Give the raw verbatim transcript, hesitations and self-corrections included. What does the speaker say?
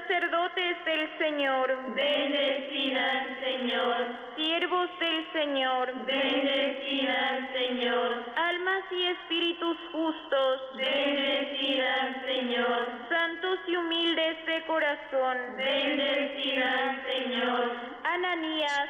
sacerdotes del Señor, bendecid al Señor. siervos del Señor, Bendecid al Señor. almas y espíritus justos, Bendecid al Señor. santos y humildes de corazón, Bendecid al Señor. Ananías,